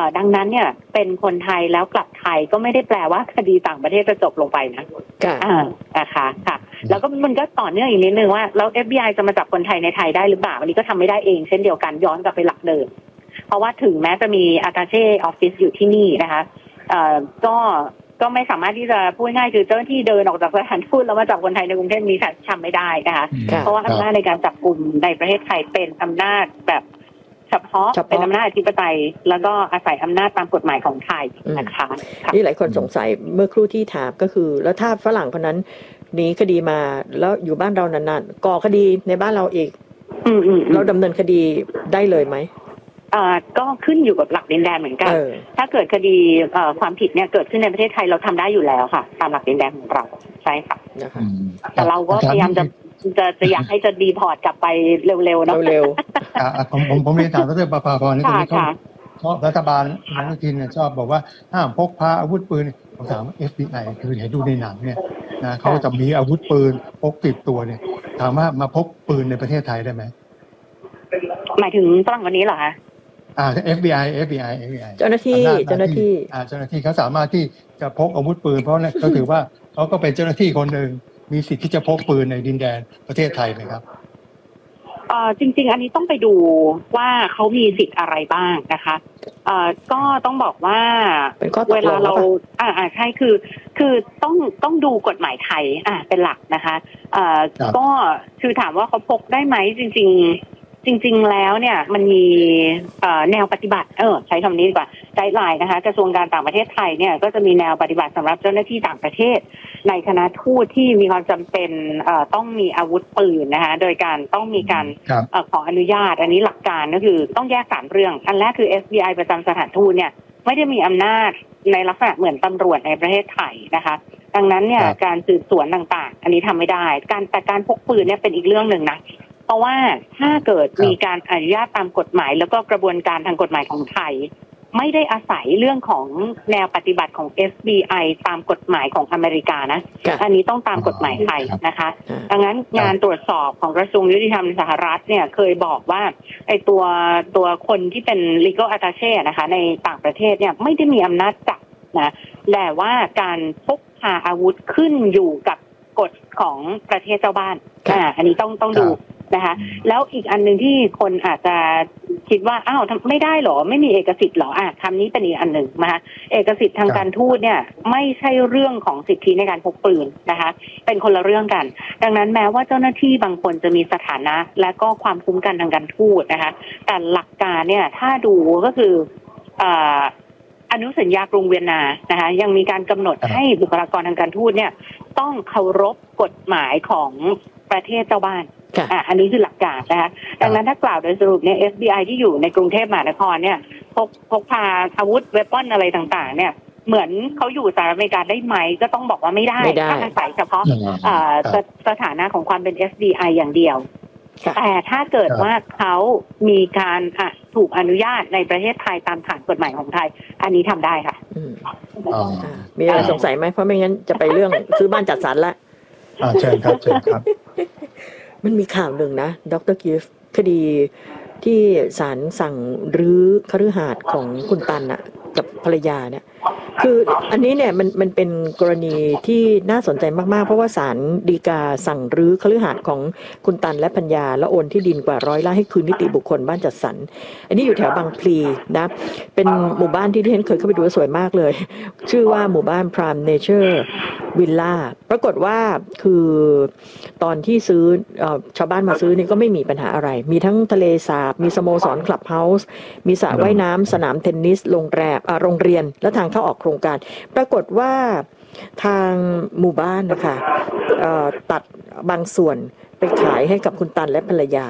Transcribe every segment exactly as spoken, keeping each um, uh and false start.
ดังนั้นเนี่ยเป็นคนไทยแล้วกลับไทยก็ไม่ได้แปลว่าคดีต่างประเทศจะจบลงไปนะอ่านะคะค่ะแล้วก็มันก็ต่อเนื่องอีกนิดนึงว่าแล้ว เอฟ บี ไอ จะมาจับคนไทยในไทยได้หรือเปล่าอันนี้ก็ทำไม่ได้เองเช่นเดียวกันย้อนกลับไปหลักเดิมเพราะว่าถึงแม้จะมีอาตาเช่ออฟฟิศอยู่ที่นี่นะคะเอ่อก็ก็ไม่สามารถที่จะพูดง่ายคือเจ้าหน้าที่เดินออกจากสถานทูตแล้วมาจับคนไทยในกรุงเทพนี้ทำไม่ได้นะคะเพราะว่าอำนาจในการจับกลุ่มในประเทศไทยเป็นอำนาจแบบเฉพาะเป็นอำนาจอธิปไตยแล้วก็อาศัยอำนาจตามกฎหมายของไทยนะคะนี่หลายคนสงสัยเมื่อครู่ที่ถามก็คือแล้วถ้าฝรั่งคนนั้นหนีคดีมาแล้วอยู่บ้านเรานานๆก่อคดีในบ้านเราอีกเราดำเนินคดีได้เลยไหมอ่าก็ขึ้นอยู่กับหลักดินแดนเหมือนกันถ้าเกิดคดีเอ่อความผิดเนี่ยเกิดขึ้นในประเทศไทยเราทำได้อยู่แล้วค่ะตามหลักดินแดนของเราใช่ค่ะแต่เราก็พยายามจะจะจะอยากให้จะดีพอร์ตกลับไปเร็วๆเนาะเร็วๆผมผมผมเรียนถามดร.ประภาพรนี่คือเขาชอบรัฐบาลอนุทินเนี่ยชอบบอกว่าห้ามพกพาอาวุธปืนผมถาม เอฟ บี ไอ คือเห็นดูในหนังเนี่ยนะเขาจะมีอาวุธปืนพกติดตัวเนี่ยถามว่ามาพกปืนในประเทศไทยได้ไหมหมายถึงฝรั่งคนนี้เหรอคะอ่า เอฟ บี ไอ เอฟ บี ไอ เอฟ บี ไอเจ้าหน้าที่เจ้าหน้าที่อ่าเจ้าหน้าที่เขาสามารถที่จะพกอาวุธปืนเพราะเขาถือว่าเขาก็เป็นเจ้าหน้าที่คนหนึ่งมีสิทธิ์ที่จะพกปืนในดินแดนประเทศไทยไหมครับเอ่อจริงๆอันนี้ต้องไปดูว่าเขามีสิทธิ์อะไรบ้างนะคะเอ่อก็ต้องบอกว่าเวลาเราอ่าอ่าใช่คือคือต้องต้องดูกฎหมายไทยอ่าเป็นหลักนะคะเอ่อก็คือถามว่าเขาพกได้ไหมจริงๆจริงๆแล้วเนี่ยมันมีแนวปฏิบัติเออใช้คำนี้ดีกว่าไกด์ไลน์นะคะกระทรวงการต่างประเทศไทยเนี่ยก็จะมีแนวปฏิบัติสำหรับเจ้าหน้าที่ต่างประเทศในคณะทูตที่มีความจำเป็นต้องมีอาวุธปืนนะคะโดยการต้องมีการขออนุญาตอันนี้หลักการก็คือต้องแยกสามเรื่องอันแรกคือ เอฟ บี ไอ ประจำสถานทูตเนี่ยไม่ได้มีอำนาจในลักษณะเหมือนตำรวจในประเทศไทยนะคะดังนั้นเนี่ยการสืบสวนต่างๆอันนี้ทำไม่ได้การแต่การพกปืนเนี่ยเป็นอีกเรื่องหนึ่งนะเพราะว่าถ้าเกิดมีการอนุญาตตามกฎหมายแล้วก็กระบวนการทางกฎหมายของไทยไม่ได้อาศัยเรื่องของแนวปฏิบัติของ เอฟ บี ไอ ตามกฎหมายของอเมริกานะอันนี้ต้องตามกฎหมายไทยนะคะดังนั้นงานตรวจสอบของกระทรวงยุติธรรมสหรัฐเนี่ยเคยบอกว่าไอ้ตัวตัวคนที่เป็น legal attaché นะคะในต่างประเทศเนี่ยไม่ได้มีอำนาจจับนะแต่ว่าการพกพาอาวุธขึ้นอยู่กับกฎของประเทศเจ้าบ้านอ่าอันนี้ต้องต้องดูนะคะแล้วอีกอันนึงที่คนอาจจะคิดว่าอ้าวไม่ได้หรอไม่มีเอกสิทธิ์หรออ่ะคำนี้เป็นอีกอันหนึ่งนะคะเอกสิทธิ์ทางการทูตเนี่ยไม่ใช่เรื่องของสิทธิในการพกปืนนะคะเป็นคนละเรื่องกันดังนั้นแม้ว่าเจ้าหน้าที่บางคนจะมีสถานะและก็ความคุ้มกันทางการทูตนะคะแต่หลักการเนี่ยถ้าดูก็คืออ่าอนุสัญญากรุงเวียนนานะคะยังมีการกำหนดให้บุคลากรทางการทูตเนี่ยต้องเคารพกฎหมายของประเทศเจ้าบ้านอ่ะอันนี้คือหลักการนะคะดังนั้นถ้ากล่าวโดยสรุปเนี่ย เอฟ บี ไอ ที่อยู่ในกรุงเทพมหานครเนี่ยพกพกพาอาวุธเวปอนอะไรต่างๆเนี่ยเหมือนเขาอยู่สหรัฐอเมริกาได้ไหมก็ต้องบอกว่าไม่ได้ถ้าอาศัยเฉพาะสถานะของความเป็น เอฟ บี ไอ อย่างเดียวแต่ถ้าเกิดว่าเขามีการถูกอนุญาตในประเทศไทยตามฐานกฎหมายของไทยอันนี้ทำได้ค่ะมีอะไรสงสัยไหมเพราะไม่งั้นจะไปเรื่องซื้อบ้านจัดสรรละเชิญครับเชิญครับมันมีข่าวหนึ่งนะดร.กิฟต์คดีที่ศาลสั่งรื้อคฤหาสน์ของคุณตันน่ะกับภรรยาเนี่ยคืออันนี้เนี่ยมันมันเป็นกรณีที่น่าสนใจมากๆเพราะว่าศาลฎีกาสั่งรื้อคฤหาสน์ของคุณตันและภรรยาและโอนที่ดินกว่าร้อยไร่ให้คืนนิติบุคคลบ้านจัดสรรอันนี้อยู่แถวบางพลีนะเป็นหมู่บ้านที่ที่ฉันเคยเข้าไปดูสวยมากเลยชื่อว่าหมู่บ้าน Prime Nature Villa ปรากฏว่าคือตอนที่ซื้อชาวบ้านมาซื้อนี่ก็ไม่มีปัญหาอะไรมีทั้งทะเลสาบมีสโมสรคลับเฮาส์มีสระว่ายน้ำสนามเทนนิสโรงแรมโรงเรียนและทางเข้าออกโครงการปรากฏว่าทางหมู่บ้านนะคะตัดบางส่วนไปขายให้กับคุณตันและภรรยา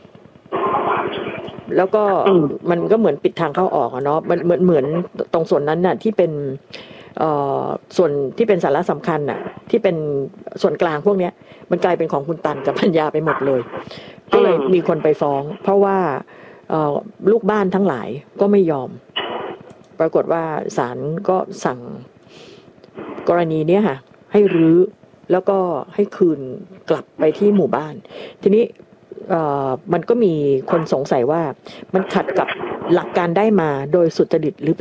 แล้วก็มันก็เหมือนปิดทางเข้าออกเนาะมันเหมือนเหมือนตรงส่วนนั้นน่ะที่เป็นส่วนที่เป็นสาระสำคัญน่ะที่เป็นส่วนกลางพวกนี้มันกลายเป็นของคุณตันกับภรรยาไปหมดเลยก็เลยมีคนไปฟ้องเพราะว่าลูกบ้านทั้งหลายก็ไม่ยอมปรากฏว่าศาลก็สั่งกรณีนี้ค่ะให้รื้อแล้วก็ให้คืนกลับไปที่หมู่บ้านทีนี้มันก็มีคนสงสัยว่ามันขัดกับหลักการได้มาโดยสุจริตหรือ